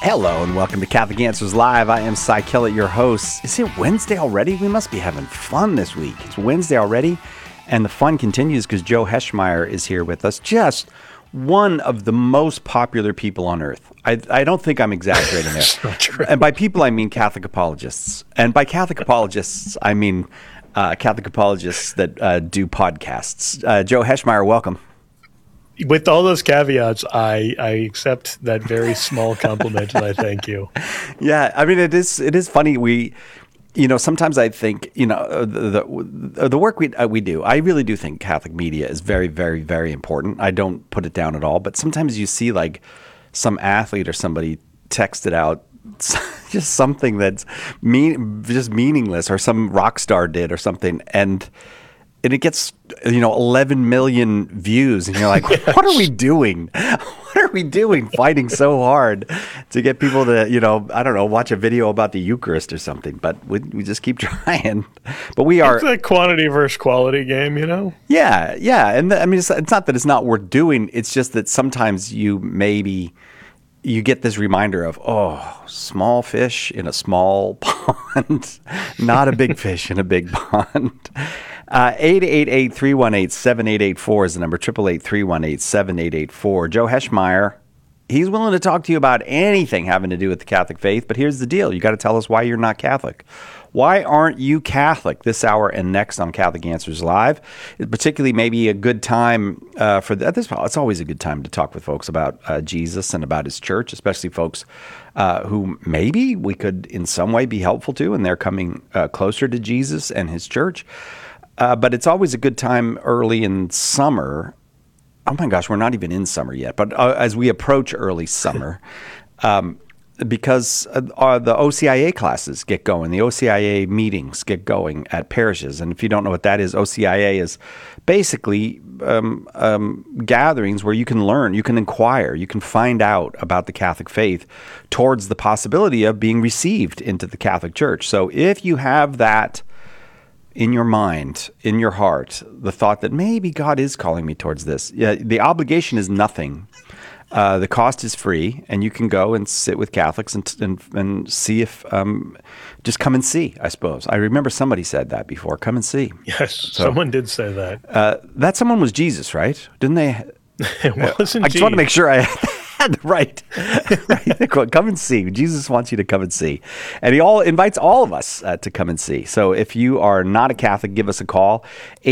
Hello and welcome to Catholic Answers Live. I am Cy Kellett, your host. Is it Wednesday already? We must be having fun this week. It's Wednesday already, and the fun continues because Joe Heschmeyer is here with us. Just one of the most popular people on earth. I don't think I'm exaggerating there. So true. And by people, I mean Catholic apologists. And by Catholic apologists, I mean Catholic apologists that do podcasts. Joe Heschmeyer, welcome. With all those caveats, I accept that very small compliment, and I thank you. Yeah, I mean, it is funny. Sometimes I think, the work we do, I really do think Catholic media is very, very, very important. I don't put it down at all, but sometimes you see like some athlete or somebody texted out just something that's just meaningless, or some rock star did or something, and it gets 11 million views, and you're like, what are we doing? What are we doing fighting so hard to get people to, watch a video about the Eucharist or something? But we just keep trying. But we are. It's a quantity versus quality game, Yeah. And it's not that it's not worth doing. It's just that sometimes you get this reminder of, small fish in a small pond, not a big fish in a big pond. 888-318-7884 is the number. 888-318-7884. Joe Heschmeyer, he's willing to talk to you about anything having to do with the Catholic faith, but here's the deal. You got to tell us why you're not Catholic. Why aren't you Catholic this hour and next on Catholic Answers Live? Particularly maybe a good time for this. It's always a good time to talk with folks about Jesus and about his church, especially folks who maybe we could in some way be helpful to, and they're coming closer to Jesus and his church. But it's always a good time early in summer. Oh my gosh, we're not even in summer yet. But as we approach early summer, because the OCIA classes get going, the OCIA meetings get going at parishes. And if you don't know what that is, OCIA is basically gatherings where you can learn, you can inquire, you can find out about the Catholic faith towards the possibility of being received into the Catholic Church. So if you have that in your mind, in your heart, the thought that maybe God is calling me towards this. Yeah, the obligation is nothing. The cost is free, and you can go and sit with Catholics and see if, just come and see, I suppose. I remember somebody said that before, come and see. Yes, someone did say that. That someone was Jesus, right? Didn't they? It wasn't I just want to make sure I had the right. Come and see. Jesus wants you to come and see. And he invites all of us to come and see. So if you are not a Catholic, give us a call,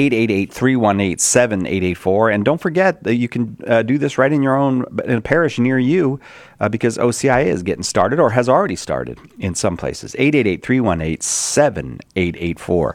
888-318-7884. And don't forget that you can do this right in a parish near you, because OCIA is getting started or has already started in some places. 888-318-7884.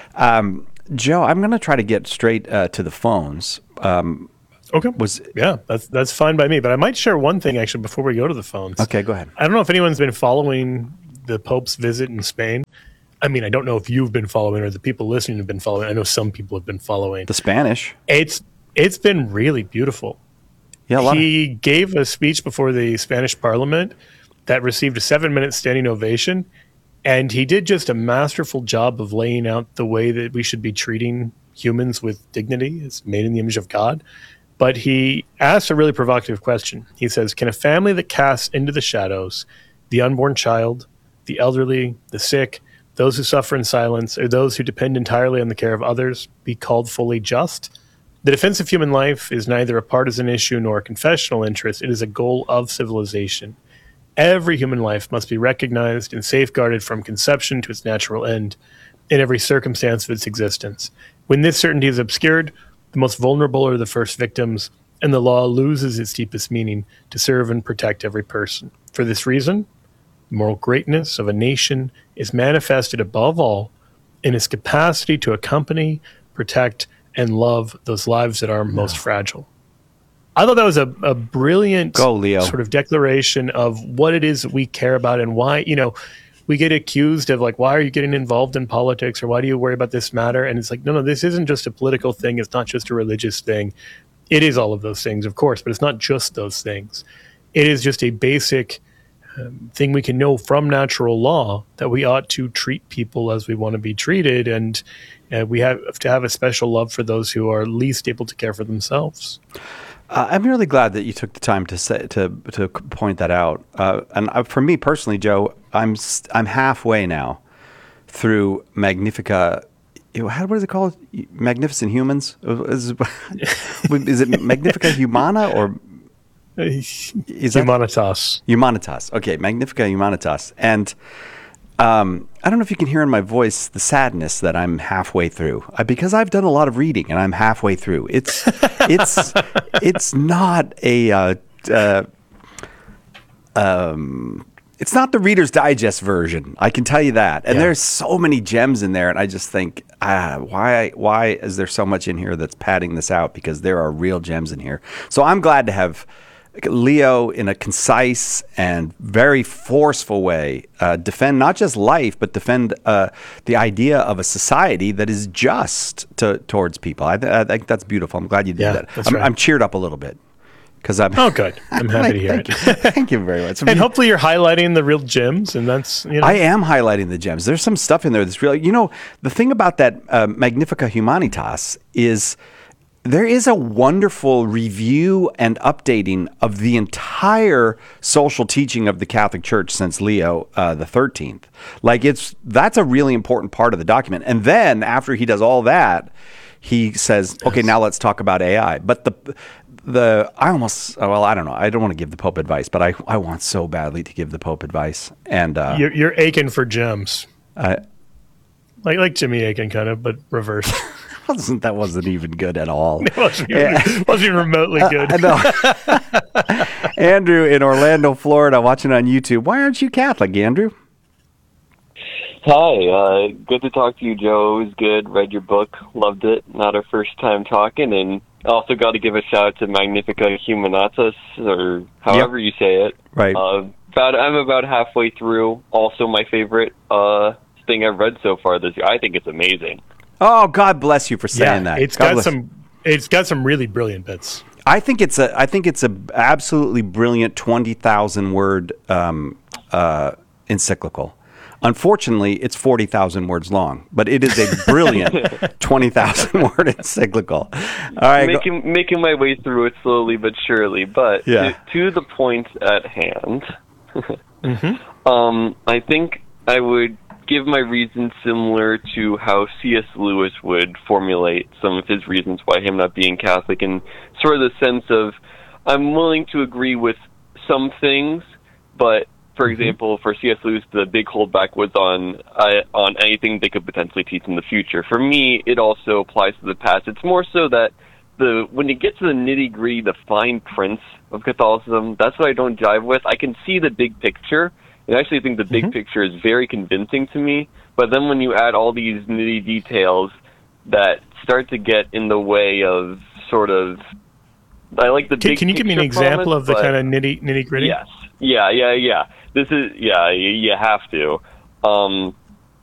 Joe, I'm going to try to get straight to the phones. Okay. That's fine by me. But I might share one thing actually before we go to the phones. Okay, go ahead. I don't know if anyone's been following the Pope's visit in Spain. I mean, I don't know if you've been following or the people listening have been following. I know some people have been following. The Spanish. It's been really beautiful. Yeah, he gave a speech before the Spanish Parliament that received a 7-minute standing ovation, and he did just a masterful job of laying out the way that we should be treating humans with dignity. It's made in the image of God. But he asked a really provocative question. He says, can a family that casts into the shadows the unborn child, the elderly, the sick, those who suffer in silence, or those who depend entirely on the care of others be called fully just? The defense of human life is neither a partisan issue nor a confessional interest. It is a goal of civilization. Every human life must be recognized and safeguarded from conception to its natural end in every circumstance of its existence. When this certainty is obscured, the most vulnerable are the first victims, and the law loses its deepest meaning to serve and protect every person. For this reason, the moral greatness of a nation is manifested above all in its capacity to accompany, protect, and love those lives that are most fragile. I thought that was a brilliant sort of declaration of what it is that we care about and why, we get accused of like, why are you getting involved in politics, or why do you worry about this matter? And it's like, no, this isn't just a political thing. It's not just a religious thing. It is all of those things, of course, but it's not just those things. It is just a basic thing we can know from natural law that we ought to treat people as we want to be treated. And we have to have a special love for those who are least able to care for themselves. I'm really glad that you took the time to point that out. For me personally, Joe, I'm halfway now through Magnifica. What is it called? Magnificent Humans? Is it Magnifica Humana or is that Humanitas? Humanitas? Okay, Magnifica Humanitas. And I don't know if you can hear in my voice the sadness that I'm halfway through because I've done a lot of reading and I'm halfway through. It's not a it's not the Reader's Digest version. I can tell you that. And there's so many gems in there, and I just think, why is there so much in here that's padding this out? Because there are real gems in here. So I'm glad to have Leo, in a concise and very forceful way, defend not just life, but defend the idea of a society that is just towards people. I think that's beautiful. I'm glad you did that. I'm cheered up a little bit. Oh, good. I'm happy to hear it. Thank you very much. And hopefully you're highlighting the real gems, and that's, I am highlighting the gems. There's some stuff in there that's real. The thing about that Magnifica Humanitas is there is a wonderful review and updating of the entire social teaching of the Catholic Church since Leo the 13th. That's a really important part of the document. And then after he does all that, he says, okay, now let's talk about AI. But I don't know. I don't want to give the Pope advice, but I want so badly to give the Pope advice. And you're aching for gems, like Jimmy Aiken, kind of, but reversed. That wasn't even good at all. It wasn't even remotely good. Andrew in Orlando, Florida, watching on YouTube. Why aren't you Catholic, Andrew? Hi, good to talk to you, Joe. It was good. Read your book, loved it. Not our first time talking, and also got to give a shout out to Magnifica Humanitas, or however you say it. Right. I'm about halfway through. Also, my favorite thing I've read so far this year. I think it's amazing. Oh, God bless you for saying that. It's got some really brilliant bits. I think it's a absolutely brilliant 20,000 word encyclical. Unfortunately, it's 40,000 words long, but it is a brilliant 20,000 word encyclical. All right, making my way through it slowly but surely. But to the point at hand, I think I would give my reasons similar to how C.S. Lewis would formulate some of his reasons why him not being Catholic, in sort of the sense of I'm willing to agree with some things, but for example, for C.S. Lewis, the big holdback was on anything they could potentially teach in the future. For me, it also applies to the past. It's more so that when you get to the nitty-gritty, the fine print of Catholicism, that's what I don't jive with. I can see the big picture, and I actually think the big picture is very convincing to me. But then when you add all these nitty details that start to get in the way of sort of, I like the big. Can you give me an example of the kind of nitty gritty? Yes. Yeah. This is you have to.